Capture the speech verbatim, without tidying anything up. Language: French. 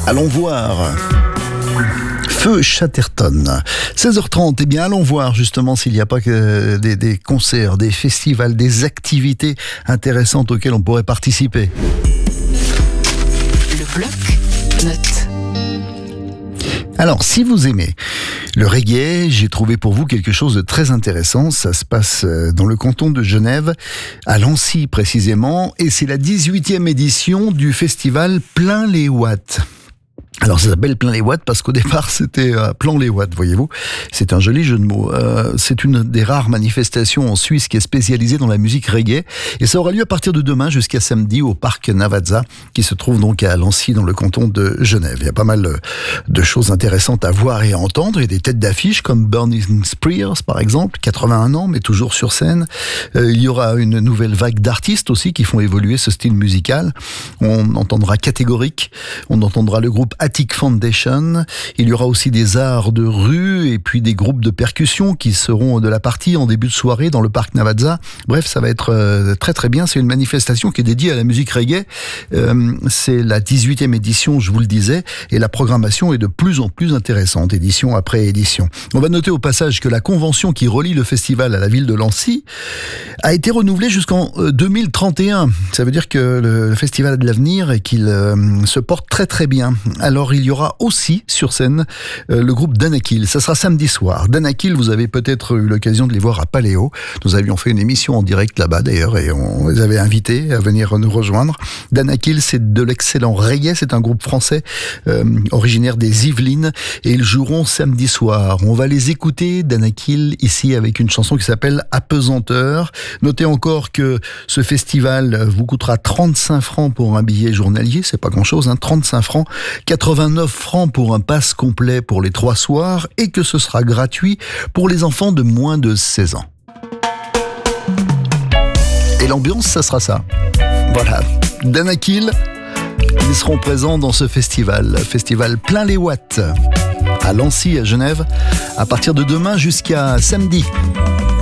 Allons voir. Feu Chatterton. seize heures trente, eh bien allons voir justement s'il n'y a pas que des, des concerts, des festivals, des activités intéressantes auxquelles on pourrait participer. Le bloc-notes. Alors, si vous aimez le reggae, j'ai trouvé pour vous quelque chose de très intéressant. Ça se passe dans le canton de Genève, à Lancy précisément, et c'est la dix-huitième édition du festival Plein les Watts. Alors ça s'appelle Plein les Watts parce qu'au départ c'était euh, Plan les Watts, voyez-vous. C'est un joli jeu de mots. Euh, c'est une des rares manifestations en Suisse qui est spécialisée dans la musique reggae. Et ça aura lieu à partir de demain jusqu'à samedi au parc Navazza, qui se trouve donc à Lancy dans le canton de Genève. Il y a pas mal de choses intéressantes à voir et à entendre. Il y a des têtes d'affiche comme Burning Spears par exemple, quatre-vingt-un ans mais toujours sur scène. Euh, il y aura une nouvelle vague d'artistes aussi qui font évoluer ce style musical. On entendra Catégorique, on entendra le groupe Attic Foundation. Il y aura aussi des arts de rue et puis des groupes de percussion qui seront de la partie en début de soirée dans le parc Navazza. Bref, ça va être très très bien. C'est une manifestation qui est dédiée à la musique reggae. Euh, c'est la dix-huitième édition, je vous le disais, et la programmation est de plus en plus intéressante, édition après édition. On va noter au passage que la convention qui relie le festival à la ville de Lancy a été renouvelée jusqu'en deux mille trente et un. Ça veut dire que le festival a de l'avenir et qu'il euh, se porte très très bien. Alors il y aura aussi sur scène euh, le groupe Danakil. Ça sera samedi soir. Danakil, vous avez peut-être eu l'occasion de les voir à Paléo. Nous avions fait une émission en direct là-bas d'ailleurs et on les avait invités à venir nous rejoindre. Danakil, c'est de l'excellent reggae. C'est un groupe français euh, originaire des Yvelines et ils joueront samedi soir. On va les écouter, Danakil, ici avec une chanson qui s'appelle Apesanteur. Notez encore que ce festival vous coûtera trente-cinq francs pour un billet journalier. C'est pas grand-chose, hein, trente-cinq francs. quatre-vingt-neuf francs pour un pass complet pour les trois soirs et que ce sera gratuit pour les enfants de moins de seize ans. Et l'ambiance, ça sera ça. Voilà, Danakil, ils seront présents dans ce festival, festival Plein les Watts, à Lancy, à Genève, à partir de demain jusqu'à samedi.